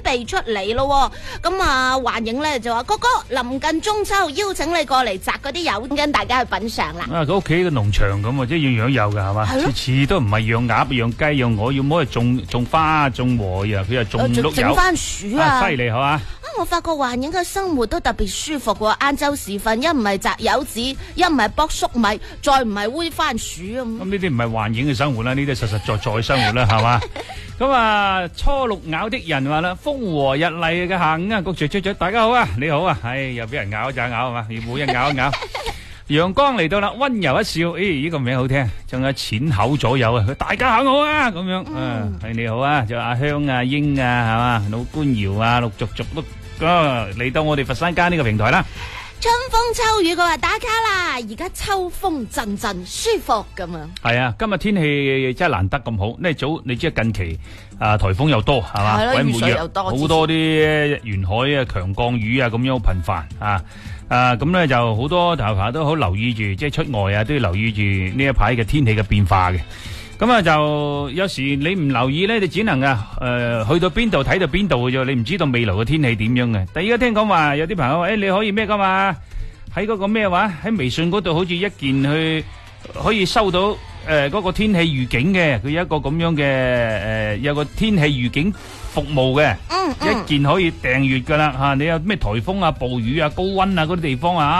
備出嚟咯。咁啊，幻影咧就話：哥哥，臨近中秋，邀請你過嚟摘嗰啲柚，跟大家去品嘗啦。 啊，佢屋企個農場咁啊，即係樣樣有噶，係嘛？次次都唔係養鴨、養雞、養鵝，要麼係種花、種禾啊，佢又種碌柚、 整番薯啊， 犀利係嘛？ 我發覺幻影嘅生活都特別舒服喎。晏晝時分，一唔係摘柚子，一唔係剝粟米，再唔係煨番薯咁。 咁呢啲唔係幻影嘅生活啦，呢啲實實在在生活啦，係嘛？咁啊，初六咬的人話啦，風和日麗嘅下午啊，焗住，大家好啊，你好啊，唉，又俾人咬就咬係嘛，要每日咬一咬。陽光嚟到啦，溫柔一笑，咦，呢個名好聽，仲有淺口左右啊，大家好啊，咁樣，係你好啊，就阿香啊、英啊，係嘛，老官窯啊，陸續都嚟到我哋佛山街呢個平台啦。 春風秋雨，佢話打卡啦，而家秋風陣陣，舒服咁啊。係啊，今日天氣真係難得咁好，你知近期台風又多係嘛，鬼每日好多啲沿海啊強降雨啊咁樣好頻繁啊。咁咧就好多頭髮都好留意住，即係出外啊都要留意住呢一排嘅天氣嘅變化嘅。咁啊就有時你唔留意咧，你只能去到邊度睇到邊度嘅啫，你唔知道未來嘅天氣點樣嘅。但係而家聽講話有啲朋友話，你可以咩噶嘛？喺嗰個咩話？喺微信嗰度好似一件去可以收到嗰個天氣預警嘅，佢有一個咁樣嘅有個天氣預警服務嘅，一件可以訂閱噶啦吓。你有咩颱風啊、暴雨啊、高溫啊嗰啲地方啊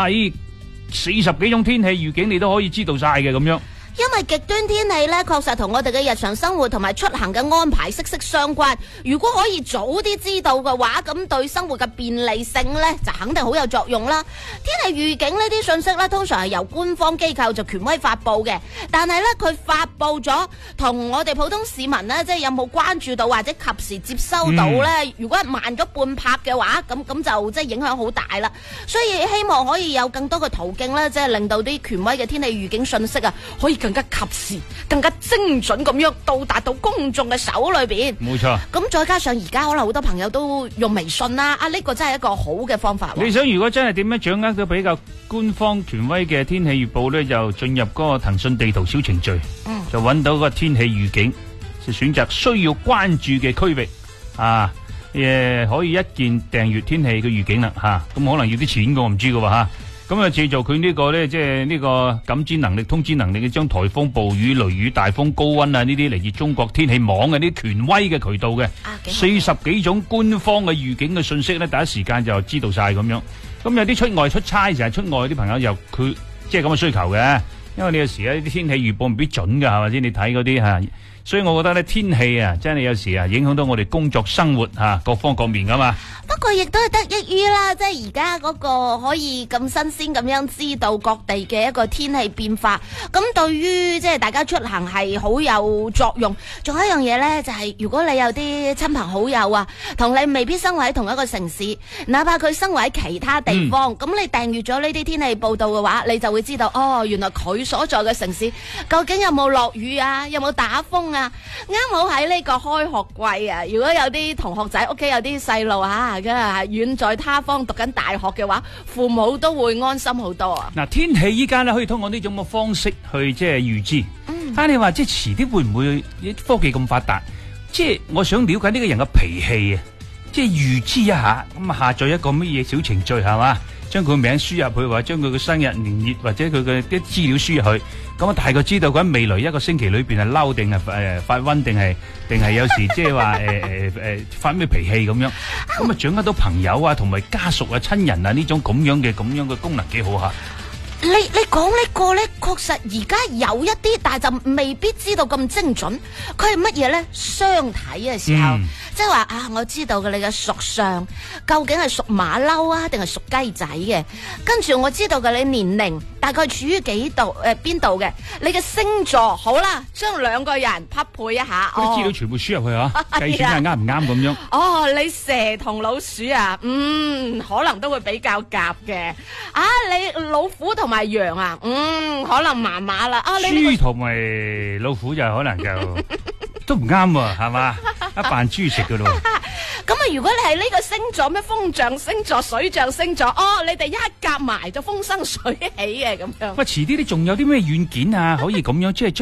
，40幾種天氣預警你都可以知道晒嘅咁樣。 因為極端天氣咧，確實同我哋嘅日常生活同埋出行嘅安排息息相關。如果可以早啲知道嘅話，咁對生活嘅便利性咧就肯定好有作用啦。天氣預警呢啲信息咧，通常係由官方機構就權威發布嘅，但係咧佢發布咗同我哋普通市民咧，即係有冇關注到或者及時接收到咧？如果係慢咗半拍嘅話，咁就即係影響好大啦。所以希望可以有更多嘅途徑咧，即係令到啲權威嘅天氣預警信息啊，可以更加及時、更加精準咁樣到達到公眾嘅手裏邊。 冇錯。咁再加上而家可能好多朋友都用微信啦，呢個真係一個好嘅方法。 你想如果真係點樣掌握到比較官方權威嘅天氣預報呢，就進入嗰個騰訊地圖小程序，就揾到個天氣預警，就選擇需要關注嘅區域啊，可以一鍵訂閱天氣嘅預警啦吓。咁可能要啲錢嘅，我唔知嘅喎吓。咁啊，借助佢呢個咧，即係呢個感知能力、通知能力嘅，將颱風、暴雨、雷雨、大風、高溫啊呢啲嚟自中國天氣網嘅啲權威嘅渠道嘅，40幾種官方嘅預警嘅信息咧，第一時間就知道晒咁樣。咁有啲出外出差成日出外啲朋友又佢即係咁嘅需求嘅，因為你有時啲天氣預報唔必準噶，係咪先？你睇嗰啲吓，所以我覺得咧天氣啊，真係有時啊影響到我哋工作生活吓各方各面噶嘛。 不過亦都係得益於啦，即係而家嗰個可以咁新鮮咁樣知道各地嘅一個天氣變化，咁對於即係大家出行係好有作用。仲有一樣嘢呢，就係如果你有啲親朋好友啊，同你未必生活喺同一個城市，哪怕佢生活喺其他地方，咁你訂閱咗呢啲天氣報道嘅話，你就會知道哦，原來佢所在嘅城市究竟有冇落雨啊，有冇打風啊。啱好喺呢個開學季啊，如果有啲同學仔屋企有啲細路啊，遠在他方讀緊大學嘅話，父母都會安心好多啊。 嗱，天氣依家咧可以通過呢種嘅方式去即係預知。但你話即係遲啲會唔會科技咁發達？即係我想了解呢個人嘅脾氣啊，即係預知一下。咁啊，下載一個乜嘢小程序係嘛？將佢名輸入去，或者將佢嘅生日年月或者佢嘅啲資料輸入去，咁啊大概知道佢喺未來一個星期裏邊係嬲定係發瘟定係有時即係話發咩脾氣咁樣，咁啊掌握到朋友啊同埋家屬啊親人啊呢種咁樣嘅功能幾好吓。 你講呢個咧，確實而家有一啲，但係就未必知道咁精準。佢係乜嘢咧？相睇嘅時候，即係話啊，我知道嘅你嘅屬相究竟係屬馬騮啊，定係屬雞仔嘅。跟住我知道嘅你年齡大概處於邊度嘅，你嘅星座好啦，將兩個人匹配一下， 啲資料全部輸入去啊，計算下啱唔啱咁樣。 哦，你蛇同老鼠啊，可能都會比較夾嘅。啊，你老虎同埋羊啊，可能麻麻啦。啊，你豬同埋老虎就可能就都唔啱喎，係嘛？一扮豬食噶咯。 咁啊，如果你係呢個星座咩風象星座、水象星座，你哋一夾埋就風生水起嘅咁樣。 喂，遲啲你仲有啲咩軟件啊，可以咁樣即係